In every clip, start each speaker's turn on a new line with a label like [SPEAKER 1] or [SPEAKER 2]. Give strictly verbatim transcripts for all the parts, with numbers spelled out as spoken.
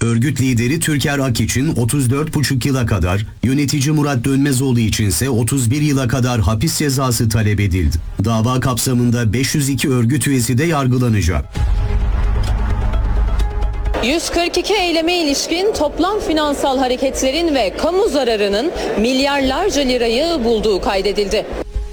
[SPEAKER 1] Örgüt lideri Türker Ak için otuz dört buçuk yıla kadar, yönetici Murat Dönmezoğlu içinse otuz bir yıla kadar hapis cezası talep edildi. Dava kapsamında beş yüz iki örgüt üyesi de yargılanacak.
[SPEAKER 2] yüz kırk iki eyleme ilişkin toplam finansal hareketlerin ve kamu zararının milyarlarca lirayı bulduğu kaydedildi.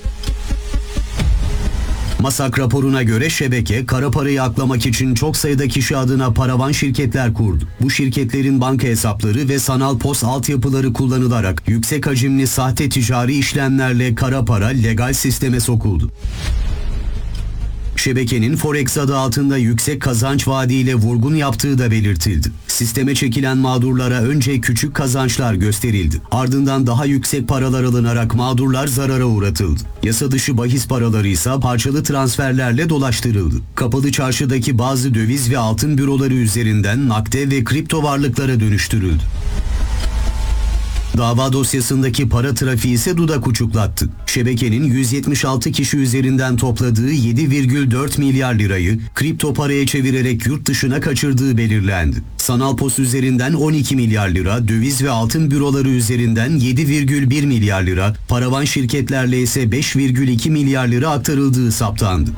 [SPEAKER 1] MASAK raporuna göre şebeke, kara parayı aklamak için çok sayıda kişi adına paravan şirketler kurdu. Bu şirketlerin banka hesapları ve sanal pos altyapıları kullanılarak yüksek hacimli sahte ticari işlemlerle kara para legal sisteme sokuldu. Şebekenin Forex adı altında yüksek kazanç vaadiyle vurgun yaptığı da belirtildi. Sisteme çekilen mağdurlara önce küçük kazançlar gösterildi. Ardından daha yüksek paralar alınarak mağdurlar zarara uğratıldı. Yasa dışı bahis paraları ise parçalı transferlerle dolaştırıldı. Kapalı çarşıdaki bazı döviz ve altın büroları üzerinden nakde ve kripto varlıklara dönüştürüldü. Dava dosyasındaki para trafiği ise dudak uçuklattı. Şebekenin yüz yetmiş altı kişi üzerinden topladığı yedi virgül dört milyar lirayı kripto paraya çevirerek yurt dışına kaçırdığı belirlendi. Sanal pos üzerinden on iki milyar lira, döviz ve altın büroları üzerinden yedi virgül bir milyar lira, paravan şirketlerle ise beş virgül iki milyar lira aktarıldığı saptandı.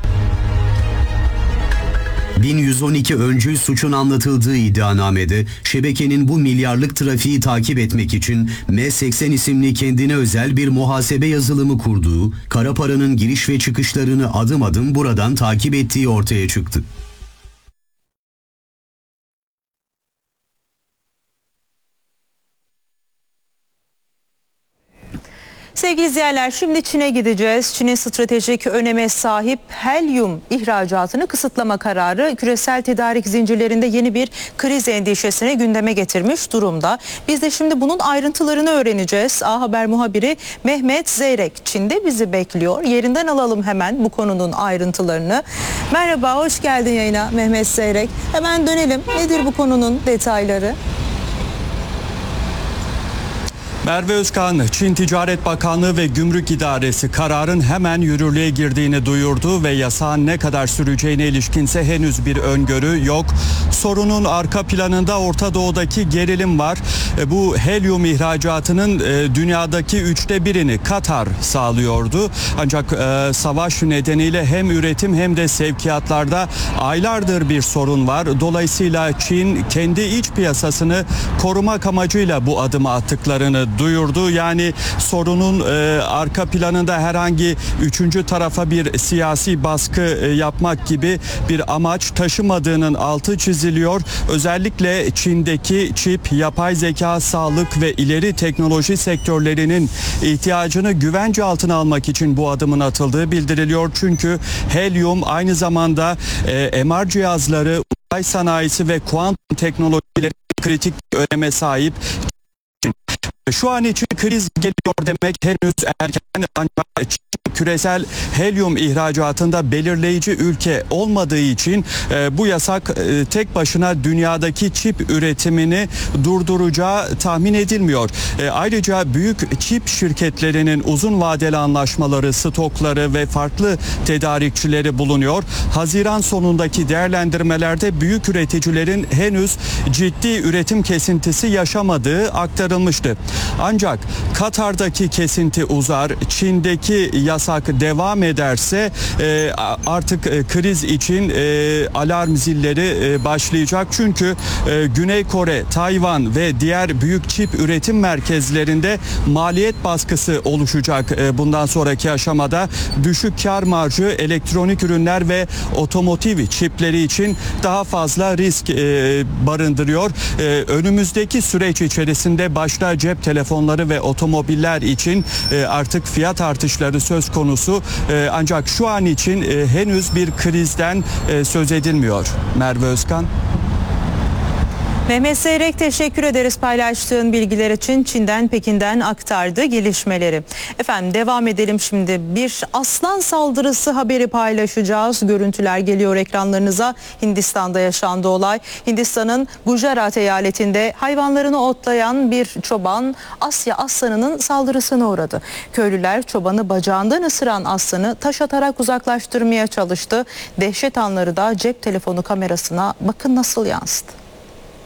[SPEAKER 1] bin yüz on iki öncül suçun anlatıldığı iddianamede şebekenin bu milyarlık trafiği takip etmek için M seksen isimli kendine özel bir muhasebe yazılımı kurduğu, kara paranın giriş ve çıkışlarını adım adım buradan takip ettiği ortaya çıktı.
[SPEAKER 3] Sevgili izleyenler, şimdi Çin'e gideceğiz. Çin'in stratejik öneme sahip helyum ihracatını kısıtlama kararı küresel tedarik zincirlerinde yeni bir kriz endişesini gündeme getirmiş durumda. Biz de şimdi bunun ayrıntılarını öğreneceğiz. A Haber muhabiri Mehmet Zeyrek Çin'de bizi bekliyor. Yerinden alalım hemen bu konunun ayrıntılarını. Merhaba, hoş geldin yayına Mehmet Zeyrek. Hemen dönelim. Nedir bu konunun detayları?
[SPEAKER 4] Merve Özkan, Çin Ticaret Bakanlığı ve Gümrük İdaresi kararın hemen yürürlüğe girdiğini duyurdu ve yasağın ne kadar süreceğine ilişkinse henüz bir öngörü yok. Sorunun arka planında Orta Doğu'daki gerilim var. Bu helyum ihracatının dünyadaki üçte birini Katar sağlıyordu. Ancak e, savaş nedeniyle hem üretim hem de sevkiyatlarda aylardır bir sorun var. Dolayısıyla Çin kendi iç piyasasını korumak amacıyla bu adımı attıklarını duyurdu. Yani sorunun e, arka planında herhangi üçüncü tarafa bir siyasi baskı e, yapmak gibi bir amaç taşımadığının altı çiziliyor. Özellikle Çin'deki çip, yapay zeka, sağlık ve ileri teknoloji sektörlerinin ihtiyacını güvence altına almak için bu adımın atıldığı bildiriliyor. Çünkü helyum aynı zamanda e, M R cihazları, uzay sanayisi ve kuantum teknolojileri kritik öneme sahip. Şu an için kriz geliyor demek henüz erken, ancak küresel helyum ihracatında belirleyici ülke olmadığı için e, bu yasak e, tek başına dünyadaki çip üretimini durduracağı tahmin edilmiyor. E, ayrıca büyük çip şirketlerinin uzun vadeli anlaşmaları, stokları ve farklı tedarikçileri bulunuyor. Haziran sonundaki değerlendirmelerde büyük üreticilerin henüz ciddi üretim kesintisi yaşamadığı aktarılmıştı. Ancak Katar'daki kesinti uzar, Çin'deki yasak devam ederse e, artık e, kriz için e, alarm zilleri e, başlayacak. Çünkü e, Güney Kore, Tayvan ve diğer büyük çip üretim merkezlerinde maliyet baskısı oluşacak e, bundan sonraki aşamada. Düşük kar marjı elektronik ürünler ve otomotiv çipleri için daha fazla risk e, barındırıyor. E, önümüzdeki süreç içerisinde başta cep telefonları ve otomobiller için e, artık fiyat artışları söz konusu. E, ancak şu an için e, henüz bir krizden e, söz edilmiyor. Merve Özkan.
[SPEAKER 3] Mehmet Zeyrek, teşekkür ederiz paylaştığın bilgiler için. Çin'den, Pekin'den aktardı gelişmeleri. Efendim devam edelim şimdi. Bir aslan saldırısı haberi paylaşacağız. Görüntüler geliyor ekranlarınıza. Hindistan'da yaşandı olay. Hindistan'ın Gujarat eyaletinde hayvanlarını otlayan bir çoban Asya aslanının saldırısına uğradı. Köylüler çobanı bacağından ısıran aslanı taş atarak uzaklaştırmaya çalıştı. Dehşet anları da cep telefonu kamerasına bakın nasıl yansıdı.